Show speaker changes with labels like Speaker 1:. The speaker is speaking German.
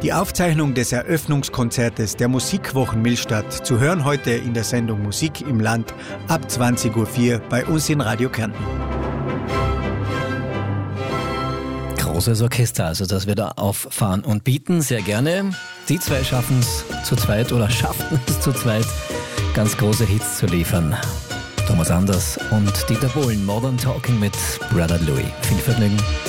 Speaker 1: Die Aufzeichnung des Eröffnungskonzertes der Musikwochen Millstatt zu hören heute in der Sendung Musik im Land ab 20.04 Uhr bei uns in Radio Kärnten.
Speaker 2: Großes Orchester, also das wir da auffahren und bieten, sehr gerne. Die zwei schaffen es zu zweit oder schafften es zu zweit, ganz große Hits zu liefern. Thomas Anders und Dieter Bohlen, Modern Talking mit Brother Louis. Viel Vergnügen.